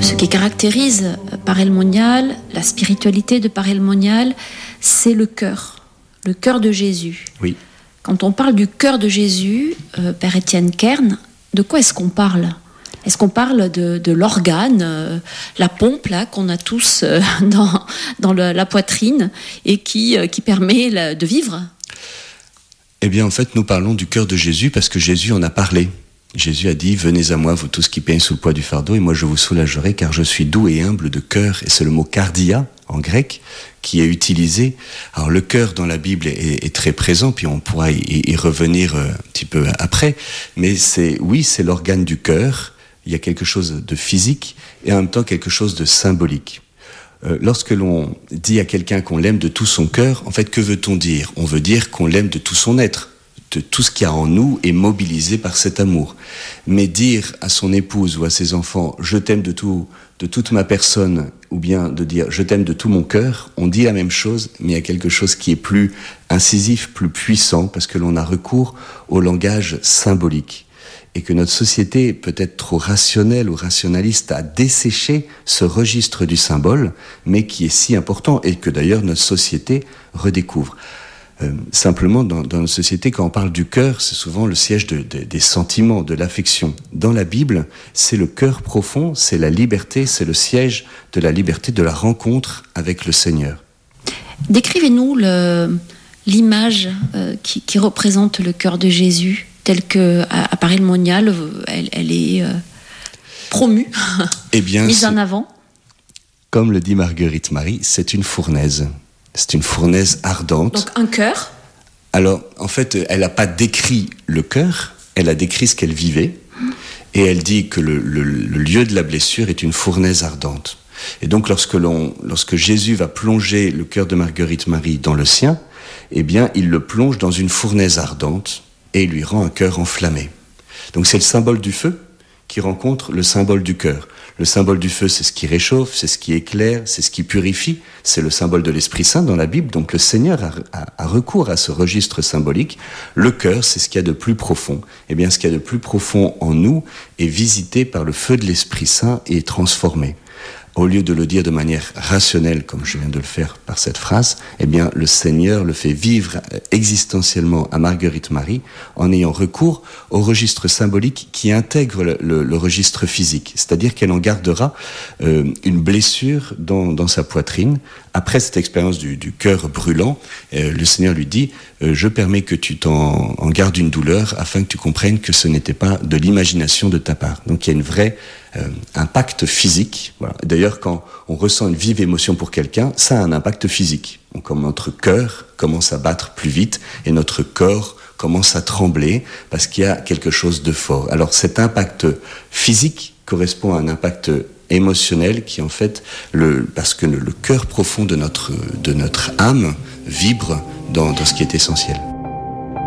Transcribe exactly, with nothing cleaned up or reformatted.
ce qui caractérise Paray le Monial, la spiritualité de Paray le Monial, c'est le cœur, le cœur de Jésus. Oui. Quand on parle du cœur de Jésus, euh, Père Étienne Kern, de quoi est-ce qu'on parle ? Est-ce qu'on parle de, de l'organe, euh, la pompe là qu'on a tous euh, dans, dans le, la poitrine et qui, euh, qui permet la, de vivre ? Eh bien, en fait, nous parlons du cœur de Jésus parce que Jésus en a parlé. Jésus a dit « Venez à moi, vous tous qui peignent sous le poids du fardeau, et moi je vous soulagerai, car je suis doux et humble de cœur. » Et c'est le mot « cardia » en grec qui est utilisé. Alors le cœur dans la Bible est, est très présent, puis on pourra y, y revenir un petit peu après. Mais c'est, oui, c'est l'organe du cœur. Il y a quelque chose de physique et en même temps quelque chose de symbolique. Euh, lorsque l'on dit à quelqu'un qu'on l'aime de tout son cœur, en fait, que veut-on dire ? On veut dire qu'on l'aime de tout son être. De tout ce qu'il y a en nous est mobilisé par cet amour. Mais dire à son épouse ou à ses enfants « je t'aime de tout, de toute ma personne » ou bien de dire « je t'aime de tout mon cœur », on dit la même chose, mais il y a quelque chose qui est plus incisif, plus puissant, parce que l'on a recours au langage symbolique. Et que notre société est peut-être trop rationnelle ou rationaliste à dessécher ce registre du symbole, mais qui est si important, et que d'ailleurs notre société redécouvre. Euh, simplement, dans, dans notre société, quand on parle du cœur, c'est souvent le siège de, de, des sentiments, de l'affection. Dans la Bible, c'est le cœur profond, c'est la liberté, c'est le siège de la liberté, de la rencontre avec le Seigneur. Décrivez-nous le, l'image euh, qui, qui représente le cœur de Jésus, telle qu'à à Paray le Monial, elle, elle est euh, promue, eh bien, mise en avant. Comme le dit Marguerite Marie, c'est une fournaise. C'est une fournaise ardente. Donc un cœur. Alors, en fait, elle n'a pas décrit le cœur, elle a décrit ce qu'elle vivait, et elle dit que le, le, le lieu de la blessure est une fournaise ardente. Et donc, lorsque, l'on, lorsque Jésus va plonger le cœur de Marguerite Marie dans le sien, eh bien, il le plonge dans une fournaise ardente et il lui rend un cœur enflammé. Donc, c'est le symbole du feu qui rencontre le symbole du cœur. Le symbole du feu, c'est ce qui réchauffe, c'est ce qui éclaire, c'est ce qui purifie. C'est le symbole de l'Esprit Saint dans la Bible. Donc le Seigneur a, a, a recours à ce registre symbolique. Le cœur, c'est ce qu'il y a de plus profond. Eh bien, ce qu'il y a de plus profond en nous est visité par le feu de l'Esprit Saint et est transformé. Au lieu de le dire de manière rationnelle, comme je viens de le faire par cette phrase, eh bien, le Seigneur le fait vivre existentiellement à Marguerite Marie en ayant recours au registre symbolique qui intègre le, le, le registre physique. C'est-à-dire qu'elle en gardera euh, une blessure dans, dans sa poitrine. Après cette expérience du, du cœur brûlant, euh, le Seigneur lui dit euh, « Je permets que tu t'en en gardes une douleur afin que tu comprennes que ce n'était pas de l'imagination de ta part. » Donc il y a une vraie euh, impact physique. Voilà. D'ailleurs, quand on ressent une vive émotion pour quelqu'un, ça a un impact physique. Donc, comme notre cœur commence à battre plus vite et notre corps commence à trembler parce qu'il y a quelque chose de fort. Alors cet impact physique correspond à un impact émotionnel qui en fait, le, parce que le, le cœur profond de notre, de notre âme vibre dans, dans ce qui est essentiel.